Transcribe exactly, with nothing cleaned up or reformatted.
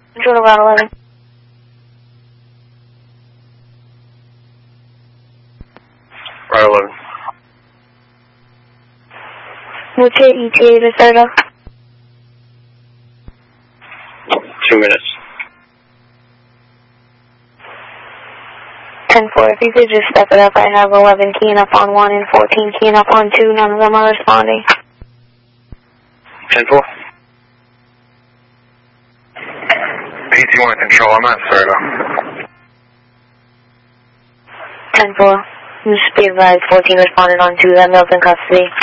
Control to Route eleven. Route eleven. What's your E T A to start off? Two minutes. ten four, if you could just step it up. I have eleven keying up on one and fourteen keying up on two. None of them are responding. ten four. P T one control, I'm at Serta. ten four. Just be advised, fourteen responded on two. That Milton custody.